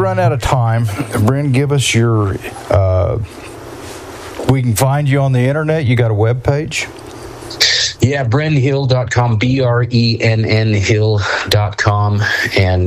run out of time, Bryn, give us your. We can find you on the internet. You got a webpage? Yeah, BrennHill.com, BRENN Hill.com, and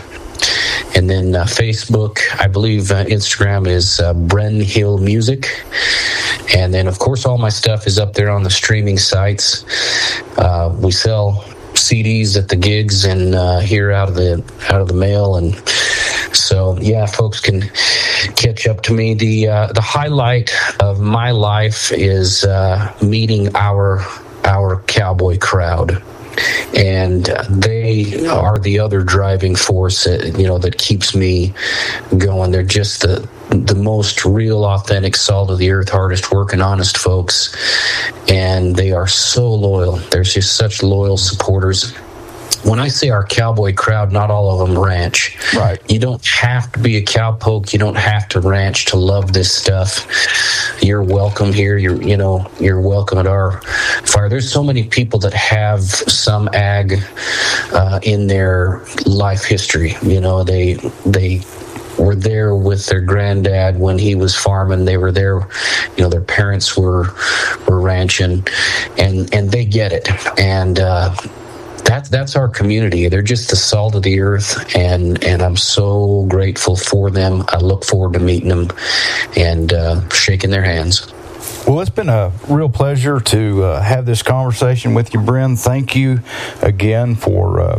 then Facebook. I believe Instagram is Bren Hill Music, and then of course all my stuff is up there on the streaming sites. We sell CDs at the gigs and here out of the mail, and so yeah, folks can catch up to me. The highlight of my life is meeting our cowboy crowd, and they are the other driving force that keeps me going. They're just the most real, authentic, salt of the earth, hardest working, honest folks, and they are so loyal. There's just such loyal supporters. When I say our cowboy crowd, not all of them ranch. Right. You don't have to be a cowpoke. You don't have to ranch to love this stuff. You're welcome here. You're welcome at our fire. There's so many people that have some ag in their life history. They were there with their granddad when he was farming. They were there, their parents were ranching, and they get it. And that's our community. They're just the salt of the earth, and I'm so grateful for them. I look forward to meeting them and shaking their hands. Well, it's been a real pleasure to have this conversation with you, Bryn. Thank you again for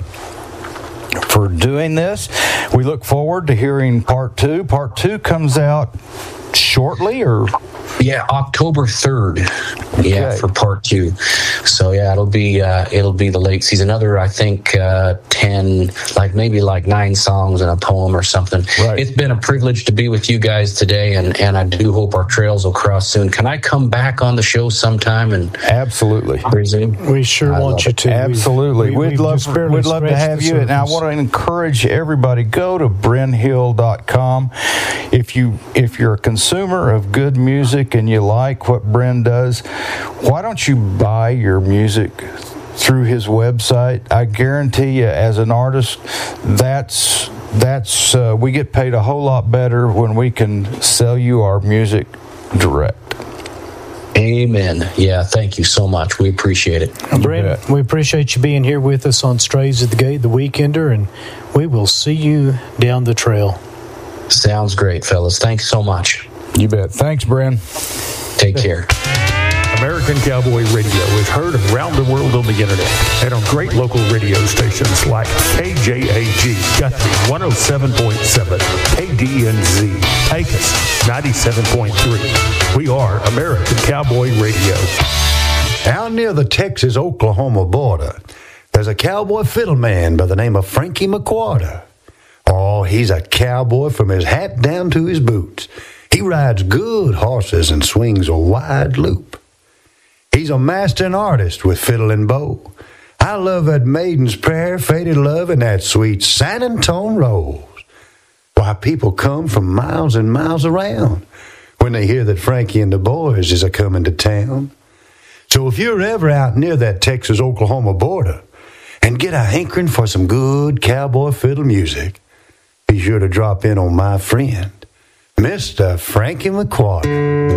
doing this. We look forward to hearing part 2. Part 2 comes out shortly, or? Yeah, October 3rd. Okay. Yeah, for part 2. So yeah, it'll be the late season. Another, I think, 10, maybe 9 songs and a poem or something. Right. It's been a privilege to be with you guys today, and I do hope our trails will cross soon. Can I come back on the show sometime and absolutely resume? We sure want you to. Absolutely, we'd love to have you. And I want to encourage everybody, go to BrennHill.com. If you're a consumer of good music and you like what Bryn does, why don't you buy your music through his website? I guarantee you, as an artist, that's we get paid a whole lot better when we can sell you our music direct. Amen. Yeah, thank you so much. We appreciate it. Bryn, we appreciate you being here with us on Strays at the Gate, The Weekender, and we will see you down the trail. Sounds great, fellas. Thanks so much. You bet. Thanks, Bryn. Take care. American Cowboy Radio is heard around the world on the internet and on great local radio stations like KJAG, Guthrie 107.7, KDNZ, Pecos 97.3. We are American Cowboy Radio. Out near the Texas-Oklahoma border, there's a cowboy fiddle man by the name of Frankie McQuarter. Oh, he's a cowboy from his hat down to his boots. He rides good horses and swings a wide loop. He's a master and artist with fiddle and bow. I love that Maiden's Prayer, Faded Love, and that sweet San Antone Rose. Why, people come from miles and miles around when they hear that Frankie and the boys is a-coming to town. So if you're ever out near that Texas-Oklahoma border and get a hankering for some good cowboy fiddle music, be sure to drop in on my friend, Mr. Frankie McQuarter.